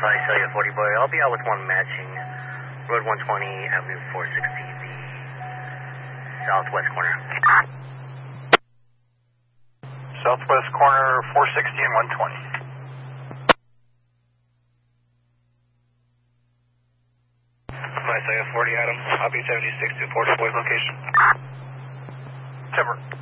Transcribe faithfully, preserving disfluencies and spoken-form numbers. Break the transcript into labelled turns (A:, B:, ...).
A: Visalia forty boy, I'll be out with one matching Road one twenty, Avenue four sixty, the southwest corner.
B: Southwest corner, four sixty and one twenty.
A: Visalia forty, Adam. I'll be seventy-six to Porter Boys location.
B: Timber.